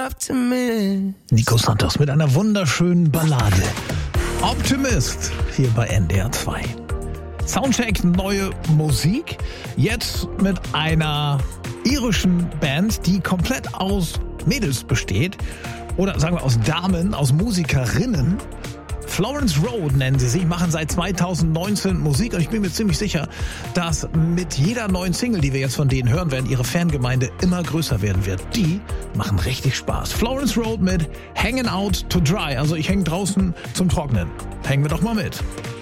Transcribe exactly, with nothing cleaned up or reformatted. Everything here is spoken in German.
Optimist. Nico Santos mit einer wunderschönen Ballade. Optimist hier bei N D R zwei. Soundcheck, neue Musik. Jetzt mit einer irischen Band, die komplett aus Mädels besteht. Oder sagen wir aus Damen, aus Musikerinnen. Florence Road nennen sie sich, machen seit zweitausendneunzehn Musik und ich bin mir ziemlich sicher, dass mit jeder neuen Single, die wir jetzt von denen hören werden, ihre Fangemeinde immer größer werden wird. Die machen richtig Spaß. Florence Road mit Hanging Out to Dry, also ich hänge draußen zum Trocknen. Hängen wir doch mal mit.